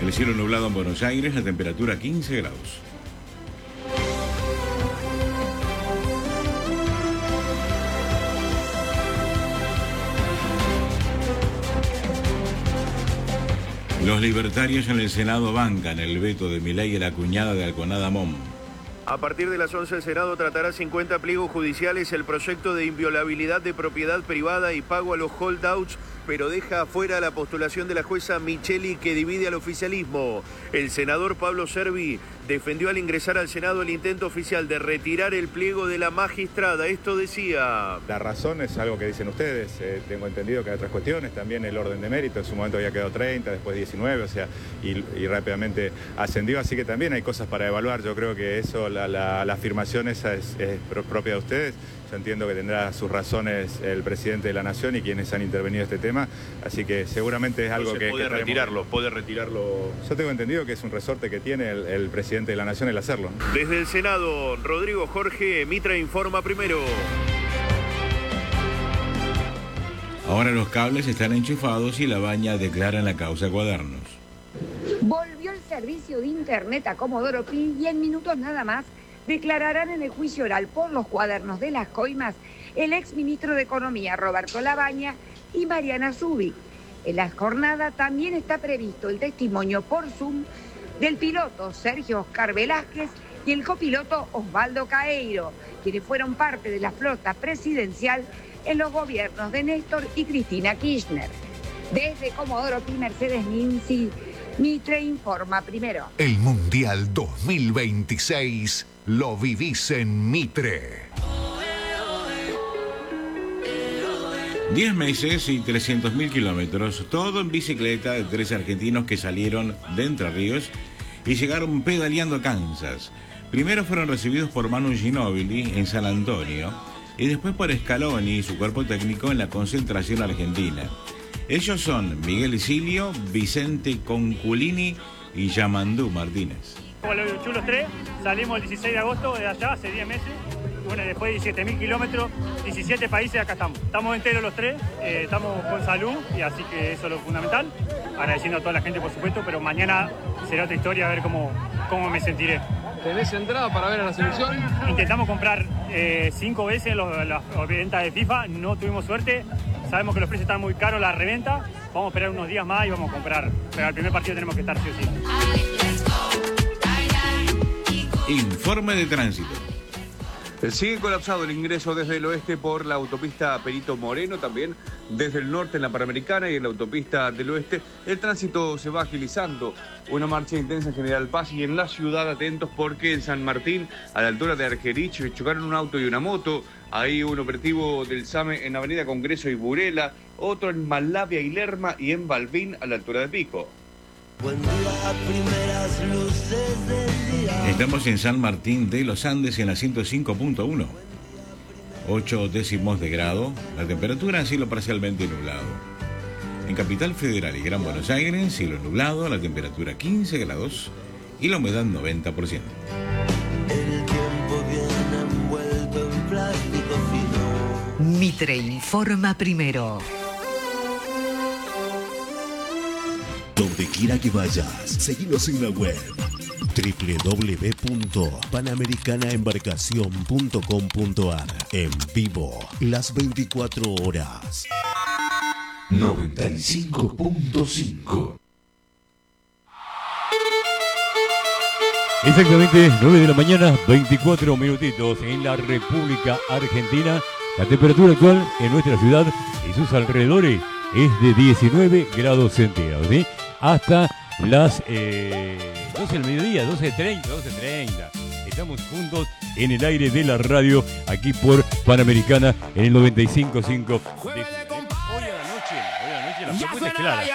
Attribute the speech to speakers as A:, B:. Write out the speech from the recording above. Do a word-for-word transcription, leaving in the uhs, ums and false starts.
A: El cielo nublado en Buenos Aires, la temperatura quince grados. Los libertarios en el Senado bancan el veto de Milei y la cuñada de Alconada Mom.
B: A partir de las once el Senado tratará cincuenta pliegos judiciales, el proyecto de inviolabilidad de propiedad privada y pago a los holdouts, pero deja afuera la postulación de la jueza Micheli que divide al oficialismo. El senador Pablo Servi defendió al ingresar al Senado el intento oficial de retirar el pliego de la magistrada. Esto decía:
C: la razón es algo que dicen ustedes, eh, tengo entendido que hay otras cuestiones, también el orden de mérito, en su momento había quedado treinta, después diecinueve, o sea, y, y rápidamente ascendió, así que también hay cosas para evaluar. Yo creo que eso, la, la, la afirmación esa es, es propia de ustedes. Yo entiendo que tendrá sus razones el presidente de la Nación y quienes han intervenido en este tema, así que seguramente es algo
B: Entonces,
C: que...
B: puede
C: que
B: retirarlo, puede retirarlo.
C: Yo tengo entendido que es un resorte que tiene el, el presidente de la Nación el hacerlo.
B: Desde el Senado, Rodrigo Jorge, Mitra informa primero.
A: Ahora los cables están enchufados y la Baña declara en la causa Cuadernos.
D: Volvió el servicio de internet a Comodoro Pi y en minutos nada más declararán en el juicio oral por los cuadernos de las coimas el exministro de Economía Roberto Labaña y Mariana Zubik. En la jornada también está previsto el testimonio por Zoom del piloto Sergio Oscar Velázquez y el copiloto Osvaldo Caeiro, quienes fueron parte de la flota presidencial en los gobiernos de Néstor y Cristina Kirchner. Desde Comodoro Pi, Mercedes Ninzi, Mitre informa primero.
E: El Mundial dos mil veintiséis lo vivís en Mitre.
A: Diez meses y trescientos mil kilómetros, todo en bicicleta de tres argentinos que salieron de Entre Ríos y llegaron pedaleando a Kansas. Primero fueron recibidos por Manu Ginóbili en San Antonio y después por Scaloni y su cuerpo técnico en la concentración argentina. Ellos son Miguel Isilio, Vicente Conculini y Yamandú Martínez.
F: Como los chulos tres, salimos el dieciséis de agosto de allá, hace diez meses. Bueno, después de diecisiete mil kilómetros, diecisiete países, acá estamos. Estamos enteros los tres, eh, estamos con salud y así que eso es lo fundamental. Agradeciendo a toda la gente, por supuesto, pero mañana será otra historia, a ver cómo, cómo me sentiré.
G: ¿Tenés entrada para ver a la selección?
F: Intentamos comprar eh, cinco veces los, las ventas de FIFA, no tuvimos suerte. Sabemos que los precios están muy caros, la reventa. Vamos a esperar unos días más y vamos a comprar. Pero al primer partido tenemos que estar sí o sí.
A: Informe de tránsito.
H: Sigue colapsado el ingreso desde el oeste por la autopista Perito Moreno, también desde el norte en la Panamericana y en la autopista del oeste. El tránsito se va agilizando, una marcha intensa en General Paz y en la ciudad atentos porque en San Martín, a la altura de Argerich, chocaron un auto y una moto. Hay un operativo del SAME en Avenida Congreso y Burela, otro en Malavia y Lerma y en Balbín a la altura de Pico.
I: Buen día, primeras luces del día.
A: Estamos en San Martín de los Andes en la ciento cinco punto uno. ocho décimos de grado, la temperatura cielo parcialmente nublado. En Capital Federal y Gran Buenos Aires, cielo nublado, la temperatura quince grados y la humedad noventa por ciento.
I: El tiempo viene envuelto en plástico fino.
J: Mitre informa primero.
K: Donde quiera que vayas, seguinos en la web doble u doble u doble u punto panamericana embarcación punto com punto a r. En vivo, las veinticuatro horas.
E: noventa y cinco punto cinco.
L: Exactamente, nueve de la mañana, veinticuatro minutitos en la República Argentina. La temperatura actual en nuestra ciudad y sus alrededores es de diecinueve grados centígrados, ¿sí? Hasta las eh, doce del mediodía, doce treinta, doce treinta. Estamos juntos en el aire de la radio, aquí por Panamericana, en el noventa y cinco punto cinco. Hoy a la noche, hoy a la noche la propuesta es clara.